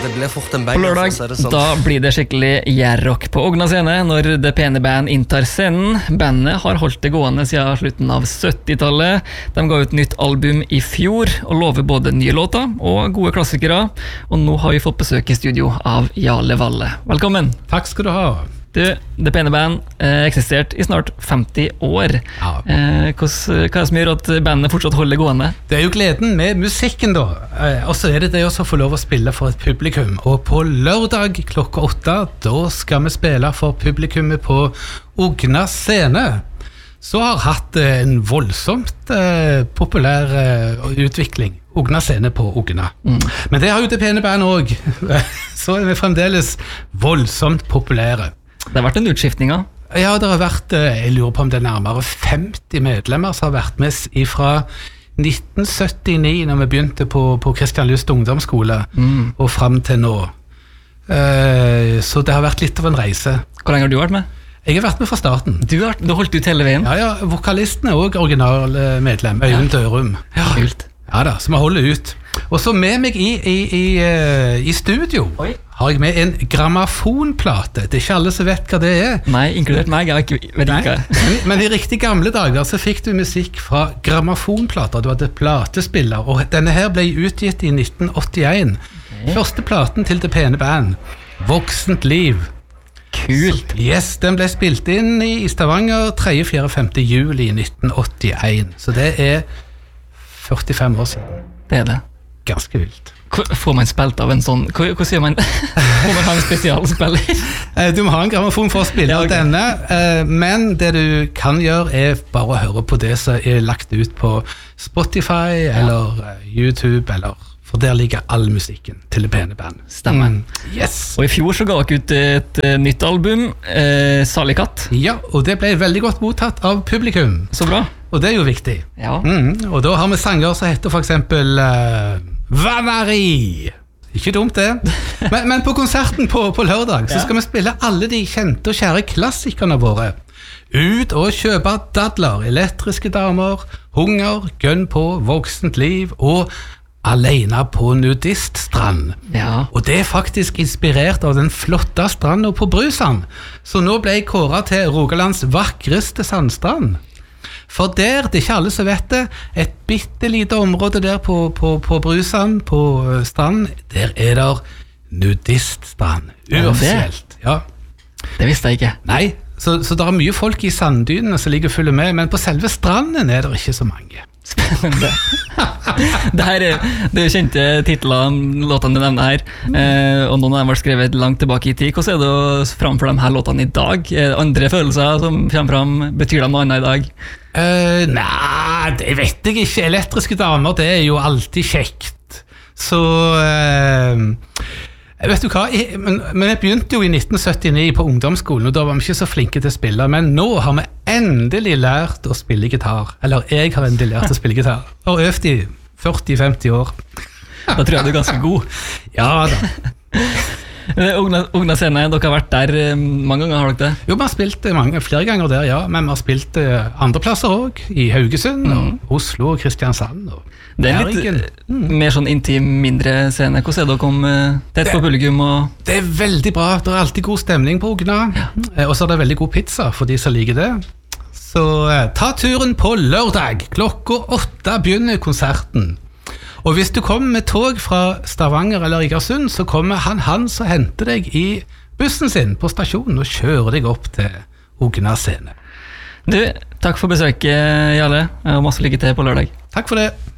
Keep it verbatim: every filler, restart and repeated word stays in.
Det ble fort en På bang. lørdag, for å si det sånn. da blir det skikkelig jærrock på Ogna scene når Det Pene Band inntar scenen. Bandet har holdt det gående siden slutten av syttitallet. De ga ut nytt album i fjor og lover både nye låter og gode klassikere. Og nå har vi fått besøk i studio av Jarle Valle. Velkommen. Takk skal du ha. Du, Det Pene Band eh, eksistert i snart femti år. Ja. Eh, hos, hva er det som gjør at bandet fortsatt holder gående? Det er jo gleden med musikken da, eh, og så er det det også å få lov å spille for et publikum. Og på lørdag klokka åtte, da skal vi spille for publikummet på Ogna scene. Så har hatt eh, en voldsomt eh, populær eh, utvikling. Ogna scene på Ogna. Mm. Men det har jo Det Pene Band også. Så er vi fremdeles voldsomt populære. Det har vært en utskiftning. Ja, det har vært, jeg lurer på om det er nærmere femti medlemmer som har vært med fra nitten syttini, når vi begynte på, på Kristian Lyst ungdomsskole, mm. og frem til nå. Uh, så det har vært litt av en reise. Hvor lenge har du vært med? Jeg har vært med fra starten. Du har, du har holdt ut hele veien? Ja, ja, vokalisten er også original medlem, Øyvind ja. Dørum. Ja, kult. Ja da, så vi holder ut. Og så med meg i, i, i, i studio Oi. Har jeg med en grammofonplate. Det er ikke alle som vet hva det er. Nei, inkludert meg, jeg vet ikke. men, men i riktig gamle dager så fikk du musikk fra grammofonplater. Du hadde platespiller, og denne her ble utgitt i nitten åttien. Okay. Første platen til Det Pene Band, Voksent Liv. Kult. Yes, den ble spilt inn i Stavanger tredje, fjerde, femte juli nitten åttien. Så det er førtifem år siden. Det er det. Ganske vilt. Får man spilt av en sånn, hva sier man? Får man ha en spesialspiller? Du må ha en grammofon for å spille ja, okay. denne, men det du kan gjøre er bare å høre på det som er lagt ut på Spotify ja. Eller YouTube, eller, for der ligger all musikken til Det Pene Band. Stemmer. Mm. Yes. Og i fjor så ga dere ut et, et nytt album, eh, Salig Katt. Ja, og det ble veldig godt mottatt av publikum. Så bra. Og det er jo viktig. Ja. Mm. Og da har vi sanger som heter for eksempel uh, Vanari. Ikke dumt det. Men, men på konserten på, på lørdag så skal vi spille alle de kjente og kjære klassikerne våre. Ut og kjøpe dadler, elektriske damer, hunger, gønn på, voksent liv og alene på nudiststrand. Ja. Og det er faktisk inspirert av den flotte stranden på Brusand. Så nå ble jeg kåret til Rogalands vakreste sandstrand. For der, det er ikke alle som vet det, et bittelite område der på, på, på Brusand, på strand, der er der nudiststrand. Uoffisielt. Ja. Det visste jeg ikke. Nei, så, så det er mye folk i sanddynene som ligger og følger med, men på selve stranden er det ikke så mange. Spennende. Det her er, det er kjente titler låtene du nevner her, eh, og noen av dem var skrevet langt tilbake i tid. Hvordan er det å framføre de her låtene i dag? Er det andre følelser som kommer fram? Betyr de noe annet i dag? Uh, nei, det vet jeg ikke. Elektriske damer, det er jo alltid kjekt. Så uh, vet du hva, jeg, men, men jeg begynte jo i nitten syttini på ungdomsskolen, og da var vi ikke så flinke til å spille, men nå har vi endelig lært å spille gitar. Eller jeg har endelig lært å spille gitar. Og øvd i førti til femti år. Da tror jeg du er ganske god. Ja da. Ogna, Ogna scene, dere har vært der mange ganger, har dere det? Jo, vi har spilt mange, flere ganger der, ja, men vi har spilt andre plasser også, i Haugesund, mm. og Oslo og Kristiansand. Og det er litt mm. mer sånn intim, mindre scene. Hvordan er det å komme tett på publikum? Og det er veldig bra, det er alltid god stemning på Ogna, ja. Og så er det veldig god pizza for de som liker det. Så ta turen på lørdag, klokka åtte begynner konserten. Og hvis du kommer med tog fra Stavanger eller Egersund, så kommer han Hans og henter deg i bussen sin på stasjonen og kjører deg opp til Ogna scene. Du, takk for besøket, Jarle, og masse lykke til på lørdag. Takk for det.